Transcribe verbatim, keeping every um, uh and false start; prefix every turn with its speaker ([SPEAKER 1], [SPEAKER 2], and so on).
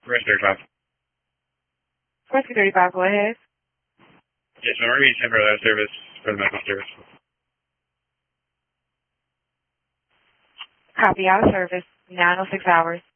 [SPEAKER 1] Rescue thirty-five.
[SPEAKER 2] Rescue thirty-five, go ahead.
[SPEAKER 1] Yes, ma'am. We're going to be temporary out of service for the medical service.
[SPEAKER 2] Copy, out of service, nine oh six hours.